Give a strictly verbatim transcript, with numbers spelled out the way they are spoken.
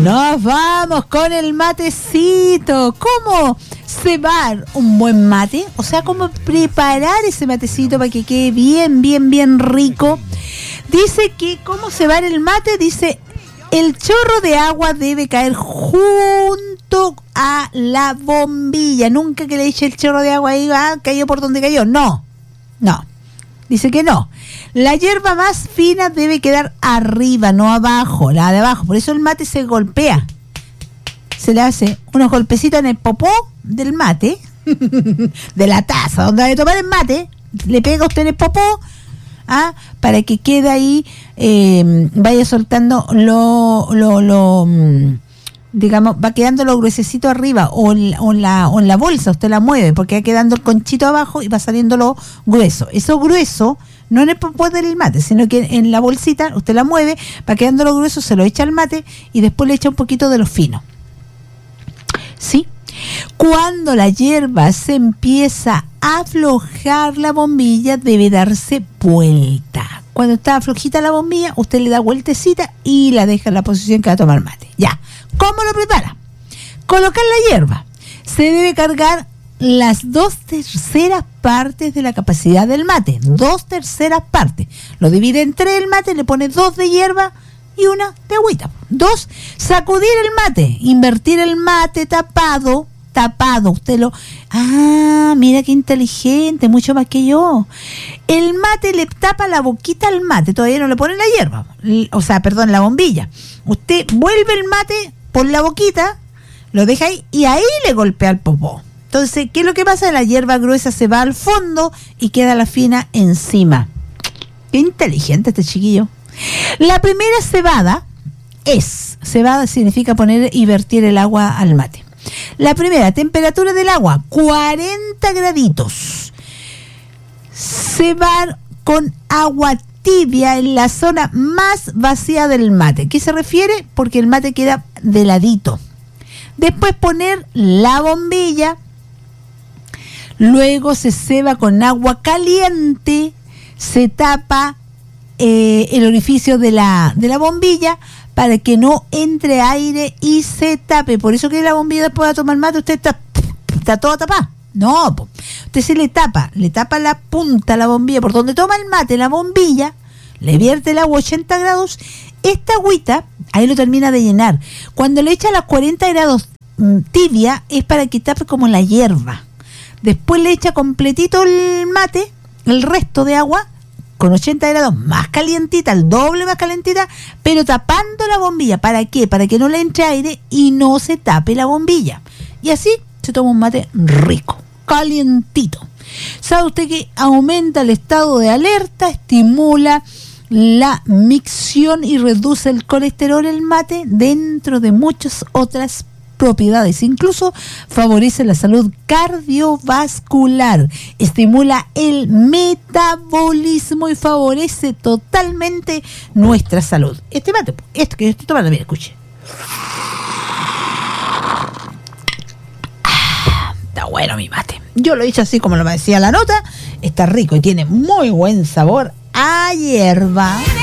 Nos vamos con el matecito. ¿Cómo cebar un buen mate? O sea, cómo preparar ese matecito para que quede bien, bien, bien rico. Dice que cómo cebar el mate, dice, el chorro de agua debe caer junto a la bombilla. Nunca que le eche el chorro de agua ahí, ah, cayó por donde cayó. No, no. Dice que no. La hierba más fina debe quedar arriba, no abajo, la de abajo. Por eso el mate se golpea. Se le hace unos golpecitos en el popó del mate, de la taza donde va a tomar el mate. Le pega usted en el popó, ¿ah? Para que quede ahí, eh, vaya soltando lo, lo, lo, digamos, va quedando lo gruesecito arriba, o en, o, en la, o en la bolsa usted la mueve, porque va quedando el conchito abajo y va saliendo lo grueso. Eso grueso, no en el popó del mate, sino que en la bolsita usted la mueve, va quedando lo grueso, se lo echa al mate y después le echa un poquito de lo fino. ¿Sí? Cuando la hierba se empieza a aflojar la bombilla, debe darse vuelta. Cuando está flojita la bombilla, usted le da vueltecita y la deja en la posición que va a tomar mate. Ya. ¿Cómo lo prepara? Colocar la hierba. Se debe cargar las dos terceras partes de la capacidad del mate. Dos terceras partes. Lo divide en tres el mate, le pone dos de hierba y una de agüita. Dos, sacudir el mate. Invertir el mate tapado. Tapado. Usted lo... Ah, mira qué inteligente, mucho más que yo. El mate le tapa la boquita al mate. Todavía no le pone la hierba. O sea, perdón, la bombilla. Usted vuelve el mate por la boquita, lo deja ahí y ahí le golpea el popó. Entonces, ¿qué es lo que pasa? La hierba gruesa se va al fondo y queda la fina encima. Qué inteligente este chiquillo. La primera cebada es, cebada significa poner y vertir el agua al mate. La primera, temperatura del agua, cuarenta graditos. Cebar con agua tibia en la zona más vacía del mate. ¿Qué se refiere? Porque el mate queda de ladito. Después poner la bombilla. Luego se ceba con agua caliente. Se tapa eh, el orificio de la, de la bombilla para que no entre aire y se tape. Por eso que la bombilla después de tomar mate, usted está, está toda tapada. No, po. Usted se le tapa, le tapa la punta a la bombilla, por donde toma el mate, la bombilla, le vierte el agua a ochenta grados, esta agüita, ahí lo termina de llenar. Cuando le echa a los cuarenta grados mm, tibia, es para que tape como la hierba. Después le echa completito el mate, el resto de agua, con ochenta grados más calientita, el doble más calentita, pero tapando la bombilla. ¿Para qué? Para que no le entre aire y no se tape la bombilla. Y así se toma un mate rico, calientito. ¿Sabe usted que aumenta el estado de alerta, estimula la micción y reduce el colesterol el mate, dentro de muchas otras propiedades? Incluso favorece la salud cardiovascular, estimula el metabolismo y favorece totalmente nuestra salud. Este mate, esto que yo estoy tomando, mira, escuche. Ah, está bueno mi mate. Yo lo hice así como lo me decía la nota. Está rico y tiene muy buen sabor a hierba.